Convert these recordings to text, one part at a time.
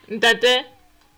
Ntate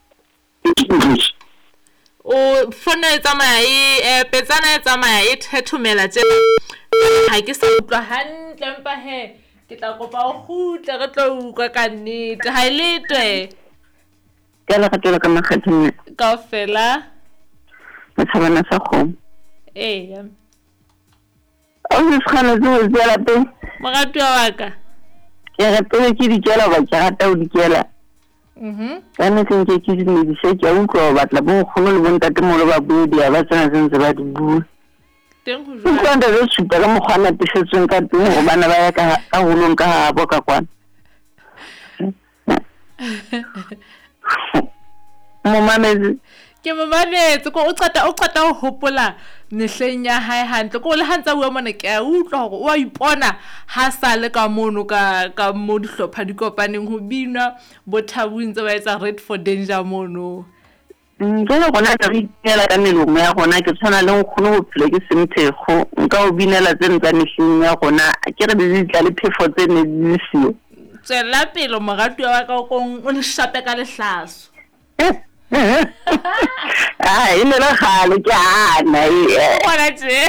o fona e tsamaya petsana e tsamaya e thethomela tjena ha ke sa utlwa hantle empa he ke tla kopa o kgutle re tlo utlwa ka nnete ha ile twe ke la ka tlola ka makgatheng kaofela Tshabana sa kgomo ya o se khana tse tsa la pe moratwa wa ka ke rata ke di kela ba ke rata o di kela kana ke di medise ke utlwa batla bo khono le bontate mo le ba budi ba tsana sentse ba di bua teng go jwa ka nda re supa ka mogwana pisetseng ka teng go bana ba ya ka holong ka ha boka kwana mo mametse ke mamanetse ko o qata ho hopola mehleng ya hae hantle ko le hantsa bua mona ke a utlwa hore o a ipona ha sale ka mono ka mo dihlopha di kopaneng ho binwa bo Thabong tse ba etsa Red for Danger mono Ngela gona ka bitela ka melomo ya gona ke tshwana le nkgono go phela ke semthego nka o binela tse ntsa mehleng ya gona ke re di tla le phefo tse ne di sio tsela pelo moratwa wa ka o le shape ka lehlaso ine la khale ke ana bona tse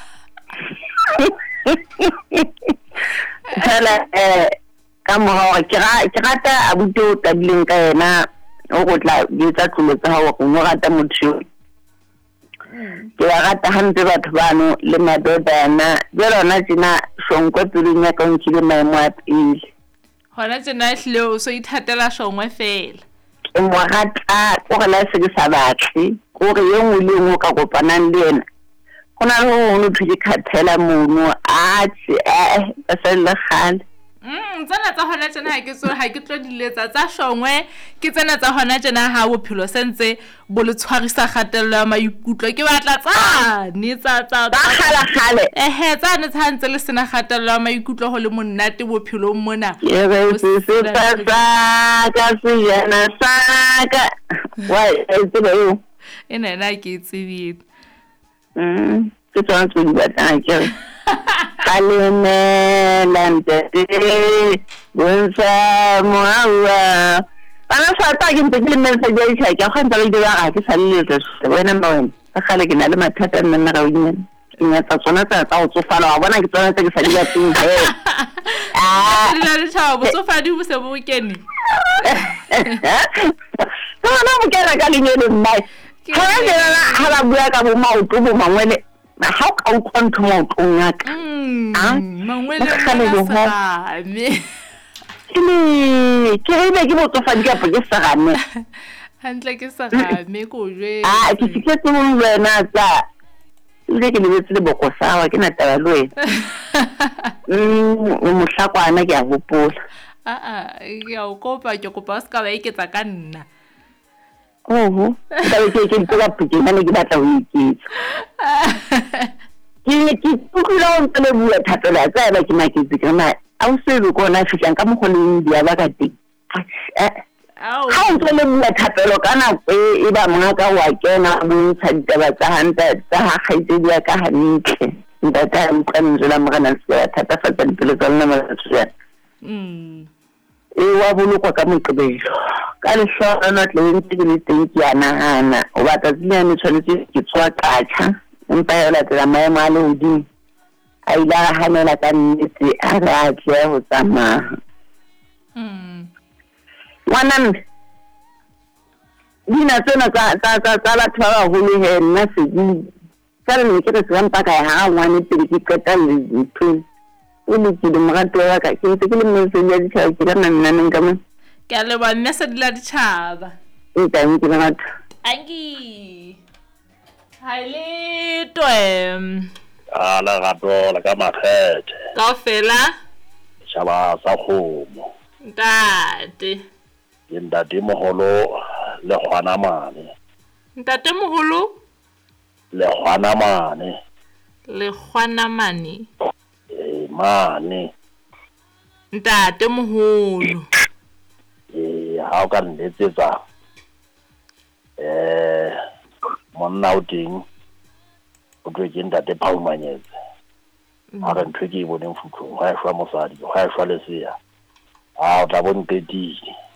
hala ka mo ke rata abuti o tabileng ka yena o go tla di tsa tlolo tsa hawo go rata motho ke rata hantle batho bano le madodana jona tsena shonko tseleng ya ka nkile maemo a pele hona tsena hlile o so ithatela shongwe fela mo rata go la se ke sa batle go re yengwe le ngo ka kopanang le yena gona le go no thuje khathela mono a sa le khale tsena tsa hona tsena ha ke tlo diletsa tsa shongwe ke tsena tsa hona tsena ha bophelo sentse bo le tshwarisa kgatello ya maikutlo ke batla tsane tsa khale tsane tshantse le sena kgatello ya maikutlo ho le monnate bophelong mona ye re se pasa ka se yana saka wa tsebe yo ena ke tsebile ke tsona tse di batlang ke Kalene lante bonsa moawa bana sa ta ke mpile metse ja isa ke khantsa le dira ga ke sa le tse wena mo ka khale ke na le mathata nna ga o ina ina tsa tsona tsa o tsofala wa bona ke tsona tse ke sa di ya teng la le tshaba botsofadi bo se bo kene tsona mo kera ka lenyelo mma ha ke na hala bua ka bo maoto bo mangwele ha o ka o ntho mo tong ya ka mangwele sa me ke re ke botsofadi ka ke sa gane hantle ke sa game ko jwe ke fitletse mo wena tsa le ke le tsile boko sawa ke na taba le wena mohlakwana ke a gopola ke a o kopa ke kopa ska ba iketsa ka nna ka ke ka putse nna ke batla ho iketsa ke utlwile o ntse le bua thatela tsa ba ke maketse kana a o se go na fitlang ka mo go leng dia ba ka teng ha o ntse le bua thatelo kana e ba mona ka wa kena mo ntshadita ba tsa hanta tsa ha khaitse dia ka hantle ntata mo kana nzela mo kana se thata fatsa dipelo tsa nna matsa e wa bolokwa ka moqebelo ka le shona tle ntse ke le teng ke ana o batla tsenya ne tshwanetse ke tswa katsha empa ya la tla maemo a le hodimo a ila hanela ka nnete a ra tle ho tsamaya wanan dina tsena tsa batho ba baholo he nna se di tsara ne ke re se mpa ka ha ngwane pele ke qeta le ntho o le ke morato wa ka ke ntse ke le mose ya ditšhaba ke kana nna nka mo ke a le ba nne se dila ditšhaba ke batho angi haile twe ala gato la ka makgethe kaofela tšhaba sa kgomo ntate ke ntate moholo le gwana mane ntate moholo le gwana mane mane ntate moholo ha o ka nletsetsa monna o teng o tlo ke ntate Phaumanyetse ha re ntwe ke boneng futlong ha e shwa mosadi ha e shwa lesea o tla bonpetile